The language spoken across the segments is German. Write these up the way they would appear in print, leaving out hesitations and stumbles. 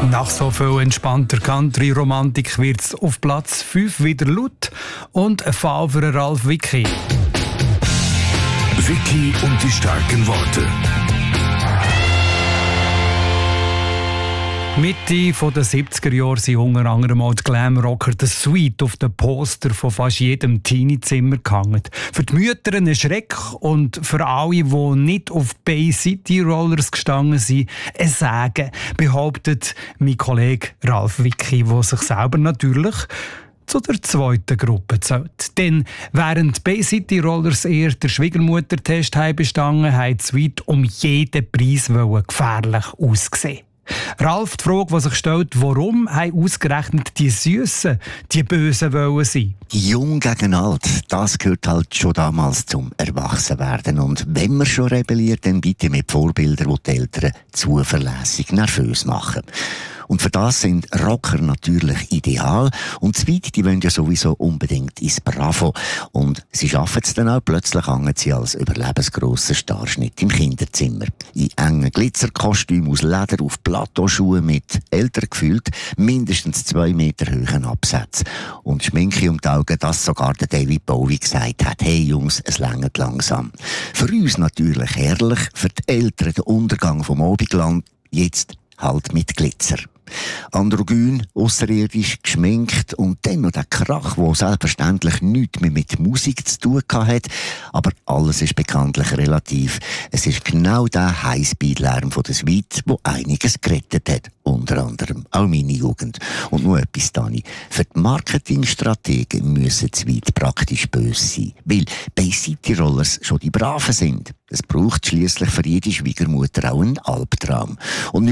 Nach so viel entspannter Country-Romantik wird es auf Platz 5 wieder laut und ein Fall für Ralf Wicki. Wicki und die starken Worte. Mitte der 70er Jahre sind unter anderem auch die Glamrocker «The Sweet» auf den Poster von fast jedem Teenie-Zimmer gehangen. Für die Mütter ein Schreck und für alle, die nicht auf Bay City Rollers gestanden sind, ein Segen, behauptet mein Kollege Ralf Wicki, der sich selber natürlich zu der zweiten Gruppe zählt. Denn während Bay City Rollers eher der Schwiegermutter-Test bestanden, haben die Sweet um jeden Preis gefährlich ausgesehen. Ralf, die Frage, die sich stellt, warum haben ausgerechnet die Süssen die Bösen wollen sein? Jung gegen alt, das gehört halt schon damals zum Erwachsenwerden. Und wenn man schon rebelliert, dann bitte mit Vorbildern, die die Eltern zuverlässig nervös machen. Und für das sind Rocker natürlich ideal. Und die Sweet, die wollen ja sowieso unbedingt ins Bravo. Und sie schaffen es dann auch. Plötzlich hängen sie als überlebensgrosser Starschnitt im Kinderzimmer. In engen Glitzerkostümen aus Leder auf Plateauschuhen mit älter gefühlt mindestens 2 Meter hohen Absätzen. Und Schminke um die Augen, dass sogar der David Bowie gesagt hat, hey Jungs, es reicht langsam. Für uns natürlich herrlich, für die Eltern der Untergang vom Abendland, jetzt halt mit Glitzer. Androgyn, ausserirdisch, geschminkt und dann noch der Krach, der selbstverständlich nichts mehr mit Musik zu tun hat. Aber alles ist bekanntlich relativ. Es ist genau der Highspeed-Lärm von der Sweet, der einiges gerettet hat. Unter anderem auch meine Jugend. Und noch etwas, Dani. Für die Marketingstrategen müssen die Sweet praktisch böse sein. Weil bei City Rollers schon die Braven sind. Es braucht schliesslich für jede Schwiegermutter auch einen Albtraum. Und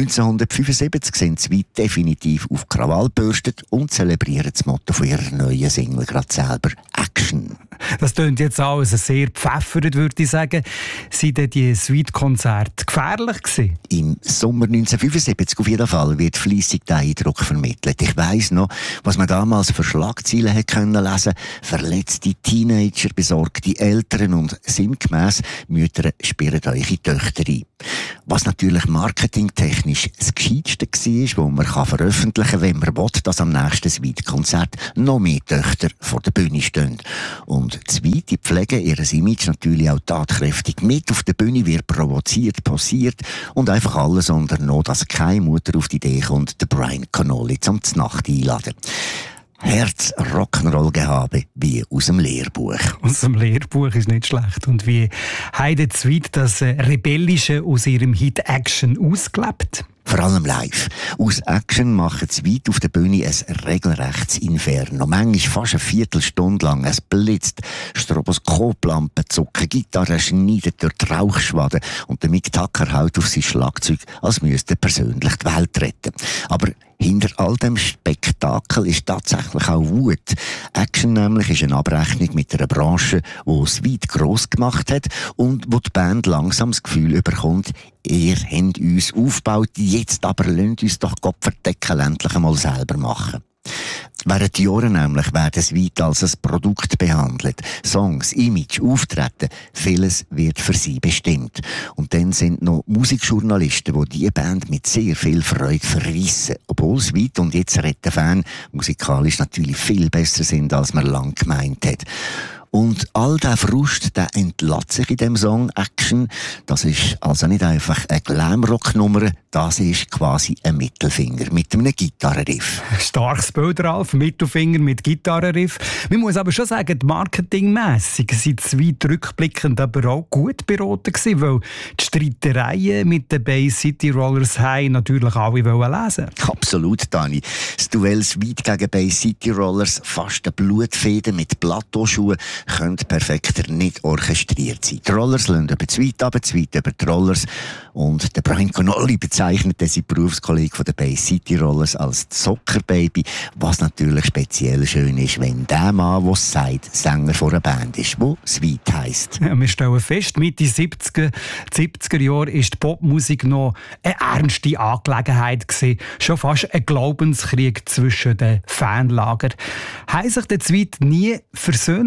1975 sind Sweet definitiv auf Krawall gebürstet und zelebrieren das Motto von ihrer neuen Single gerade selber: Action. Das klingt jetzt alles sehr gepfeffert, würde ich sagen. Sind denn die Sweet-Konzerte gefährlich gewesen? Im Sommer 1975 auf jeden Fall wird fleissig der Eindruck vermittelt. Ich weiss noch, was man damals für Schlagzeilen lesen konnte. Verletzte Teenager, besorgte Eltern und sinngemäss Mütter sperren eure Töchter ein. Was natürlich marketingtechnisch das Gescheiteste war, was man veröffentlichen kann, wenn man will, dass am nächsten Sweet-Konzert noch mehr Töchter vor der Bühne stehen. Und die Sweet, die pflegen ihr Image natürlich auch tatkräftig mit. Auf der Bühne wird provoziert, posiert und einfach alles unternommen, dass keine Mutter auf die Idee kommt, den Brian Connolly zum Znacht einladen. Herz-Rock'n'Roll-Gehabe wie aus dem Lehrbuch. Aus dem Lehrbuch ist nicht schlecht. Und wie haben die Sweet das Rebellische aus ihrem Hit Action ausgelebt? Vor allem live. Aus Action machen sie weit auf der Bühne ein regelrechtes Inferno. Manchmal fast eine Viertelstunde lang. Es blitzt, Stroboskoplampen zucken, Gitarren schneiden durch die Rauchschwaden und der Mick Tucker haut auf sein Schlagzeug, als müsste er persönlich die Welt retten. Aber hinter all dem Spektakel ist tatsächlich auch Wut. Action nämlich ist eine Abrechnung mit einer Branche, die es weit gross gemacht hat und wo die Band langsam das Gefühl bekommt, ihr habt uns aufgebaut, jetzt aber lasst uns doch Gott verdecken, endlich einmal selber machen. Während die Jahre nämlich werden Sweet als ein Produkt behandelt. Songs, Image, Auftreten, vieles wird für sie bestimmt. Und dann sind noch Musikjournalisten, die diese Band mit sehr viel Freude verrissen. Obwohl Sweet und jetzt retten Fan musikalisch natürlich viel besser sind, als man lang gemeint hat. Und all der Frust, der entlässt sich in dem Song Action. Das ist also nicht einfach eine Glamrock-Nummer, das ist quasi ein Mittelfinger mit einem Gitarrenriff. Starkes Bild, Ralf, Mittelfinger mit Gitarrenriff. Man muss aber schon sagen, marketingmässig sind Sweet rückblickend aber auch gut beraten gewesen, weil die Streitereien mit den Bay City Rollers haben natürlich alle lesen. Absolut, Dani. Das Duell Sweet gegen Bay City Rollers, fast eine Blutfehde mit Plateauschuhen, könnte perfekter nicht orchestriert sein. Die Rollers lassen über die Sweet ab, die Sweet über die Rollers. Und der Brian Connolly bezeichnete seinen Berufskollegen von den Bay City Rollers als Zockerbaby, was natürlich speziell schön ist, wenn der Mann, der es sagt, Sänger von einer Band ist, die Sweet heisst. Ja, wir stellen fest, Mitte 70er Jahre war die Popmusik noch eine ernste Angelegenheit gewesen. Schon fast ein Glaubenskrieg zwischen den Fanlagern. Haben sich die Sweet nie versöhnlich gezeigt?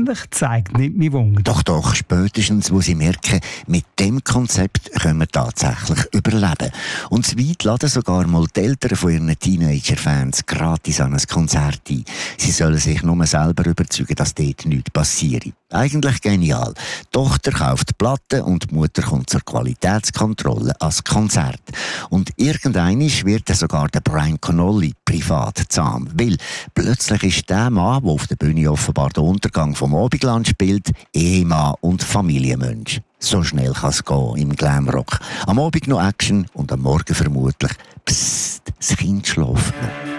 zeigt nicht mehr Wunder. Doch, spätestens, wo sie merken, mit dem Konzept können wir tatsächlich überleben. Und das Weit laden sogar mal die Eltern von ihren Teenager-Fans gratis an ein Konzert ein. Sie sollen sich nur selber überzeugen, dass dort nichts passiert. Eigentlich genial. Die Tochter kauft Platten und die Mutter kommt zur Qualitätskontrolle ans Konzert. Und irgendeinmal wird dann sogar der Brian Connolly privat zahm. Weil plötzlich ist der Mann, der auf der Bühne offenbar den Untergang vom Abendland spielt, Ehemann und Familienmensch. So schnell kann es gehen im Glamrock. Am Abend noch Action und am Morgen vermutlich, psst, das Kind schläft noch.